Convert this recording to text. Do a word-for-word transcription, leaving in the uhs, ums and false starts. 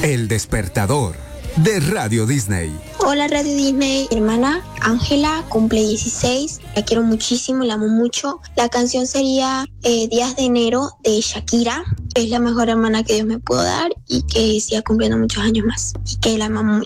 El despertador de Radio Disney. Hola Radio Disney, mi hermana Ángela cumple dieciséis, la quiero muchísimo, la amo mucho. La canción sería eh, Días de Enero de Shakira. Es la mejor hermana que Dios me pudo dar y que siga cumpliendo muchos años más y que la amo mucho.